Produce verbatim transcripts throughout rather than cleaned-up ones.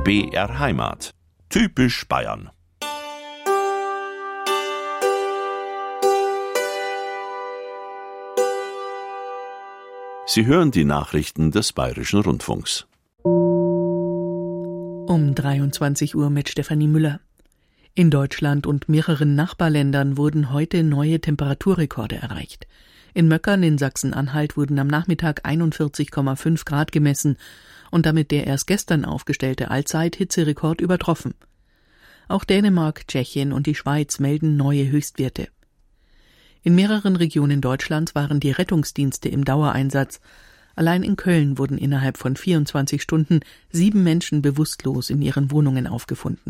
B R Heimat. Typisch Bayern. Sie hören die Nachrichten des Bayerischen Rundfunks. Um dreiundzwanzig Uhr mit Stefanie Müller. In Deutschland und mehreren Nachbarländern wurden heute neue Temperaturrekorde erreicht. In Möckern in Sachsen-Anhalt wurden am Nachmittag einundvierzig Komma fünf Grad gemessen und damit der erst gestern aufgestellte Allzeit-Hitzerekord übertroffen. Auch Dänemark, Tschechien und die Schweiz melden neue Höchstwerte. In mehreren Regionen Deutschlands waren die Rettungsdienste im Dauereinsatz. Allein in Köln wurden innerhalb von vierundzwanzig Stunden sieben Menschen bewusstlos in ihren Wohnungen aufgefunden.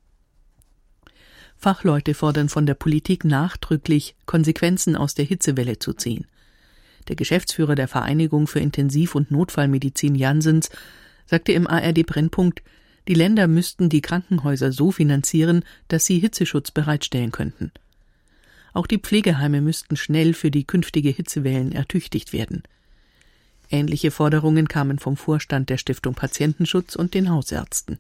Fachleute fordern von der Politik nachdrücklich, Konsequenzen aus der Hitzewelle zu ziehen. Der Geschäftsführer der Vereinigung für Intensiv- und Notfallmedizin Janssens sagte im A R D-Brennpunkt, die Länder müssten die Krankenhäuser so finanzieren, dass sie Hitzeschutz bereitstellen könnten. Auch die Pflegeheime müssten schnell für die künftige Hitzewellen ertüchtigt werden. Ähnliche Forderungen kamen vom Vorstand der Stiftung Patientenschutz und den Hausärzten.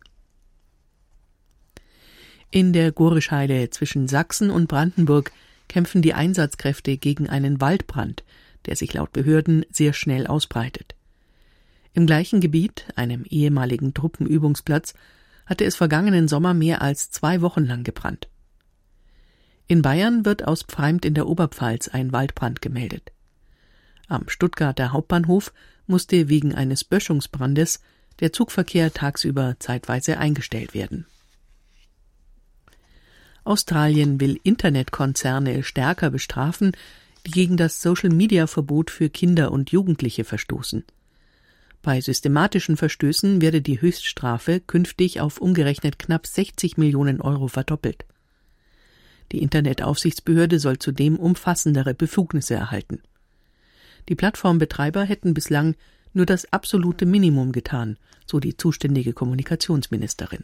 In der Gorischheide zwischen Sachsen und Brandenburg kämpfen die Einsatzkräfte gegen einen Waldbrand, der sich laut Behörden sehr schnell ausbreitet. Im gleichen Gebiet, einem ehemaligen Truppenübungsplatz, hatte es vergangenen Sommer mehr als zwei Wochen lang gebrannt. In Bayern wird aus Pfreimt in der Oberpfalz ein Waldbrand gemeldet. Am Stuttgarter Hauptbahnhof musste wegen eines Böschungsbrandes der Zugverkehr tagsüber zeitweise eingestellt werden. Australien will Internetkonzerne stärker bestrafen, die gegen das Social-Media-Verbot für Kinder und Jugendliche verstoßen. Bei systematischen Verstößen werde die Höchststrafe künftig auf umgerechnet knapp sechzig Millionen Euro verdoppelt. Die Internetaufsichtsbehörde soll zudem umfassendere Befugnisse erhalten. Die Plattformbetreiber hätten bislang nur das absolute Minimum getan, so die zuständige Kommunikationsministerin.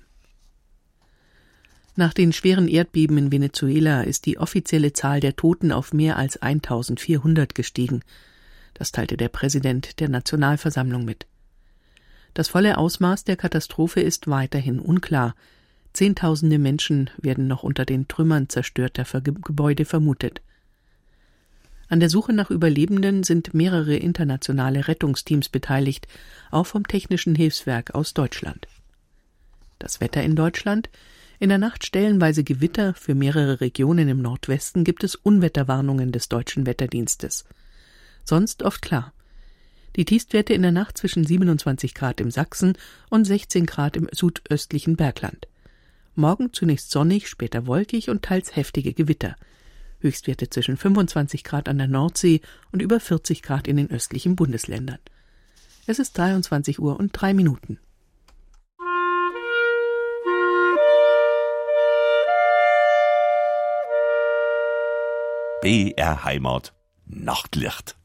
Nach den schweren Erdbeben in Venezuela ist die offizielle Zahl der Toten auf mehr als eintausendvierhundert gestiegen. Das teilte der Präsident der Nationalversammlung mit. Das volle Ausmaß der Katastrophe ist weiterhin unklar. Zehntausende Menschen werden noch unter den Trümmern zerstörter Gebäude vermutet. An der Suche nach Überlebenden sind mehrere internationale Rettungsteams beteiligt, auch vom Technischen Hilfswerk aus Deutschland. Das Wetter in Deutschland: In der Nacht stellenweise Gewitter, für mehrere Regionen im Nordwesten gibt es Unwetterwarnungen des Deutschen Wetterdienstes. Sonst oft klar. Die Tiefstwerte in der Nacht zwischen siebenundzwanzig Grad im Sachsen und sechzehn Grad im südöstlichen Bergland. Morgen zunächst sonnig, später wolkig und teils heftige Gewitter. Höchstwerte zwischen fünfundzwanzig Grad an der Nordsee und über vierzig Grad in den östlichen Bundesländern. Es ist dreiundzwanzig Uhr und drei Minuten. B R Heimat. Nachtlicht.